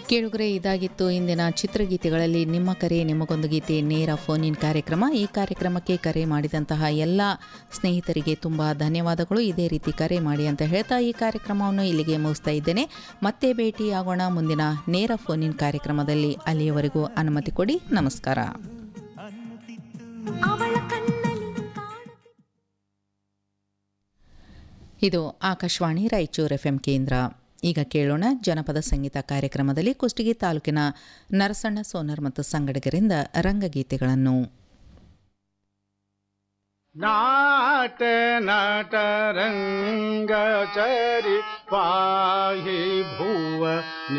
ಕೇಳುಗರೆ, ಇದಾಗಿತ್ತು ಇಂದಿನ ಚಿತ್ರಗೀತೆಗಳಲ್ಲಿ ನಿಮ್ಮ ಕರೆ ನಿಮಗೊಂದು ಗೀತೆ ನೇರ ಫೋನ್ ಇನ್ ಕಾರ್ಯಕ್ರಮ. ಈ ಕಾರ್ಯಕ್ರಮಕ್ಕೆ ಕರೆ ಮಾಡಿದಂತಹ ಎಲ್ಲ ಸ್ನೇಹಿತರಿಗೆ ತುಂಬ ಧನ್ಯವಾದಗಳು. ಇದೇ ರೀತಿ ಕರೆ ಮಾಡಿ ಅಂತ ಹೇಳ್ತಾ ಈ ಕಾರ್ಯಕ್ರಮವನ್ನು ಇಲ್ಲಿಗೆ ಮುಗಿಸ್ತಾ ಇದ್ದೇನೆ. ಮತ್ತೆ ಭೇಟಿಯಾಗೋಣ ಮುಂದಿನ ನೇರ ಫೋನ್ ಇನ್ ಕಾರ್ಯಕ್ರಮದಲ್ಲಿ. ಅಲ್ಲಿಯವರೆಗೂ ಅನುಮತಿ ಕೊಡಿ. ನಮಸ್ಕಾರ. ಇದು ಆಕಾಶವಾಣಿ ರಾಯಚೂರು FM ಕೇಂದ್ರ. ಈಗ ಕೇಳೋಣ ಜನಪದ ಸಂಗೀತ ಕಾರ್ಯಕ್ರಮದಲ್ಲಿ ಕುಷ್ಟಗಿ ತಾಲೂಕಿನ ನರಸಣ್ಣ ಸೋನರ್ ಮತ್ತು ಸಂಗಡಿಗರಿಂದ ರಂಗಗೀತೆಗಳನ್ನು. ನಾಟ ನಟ ರಂಗಚರಿ ಪಾಹಿ ಭುವ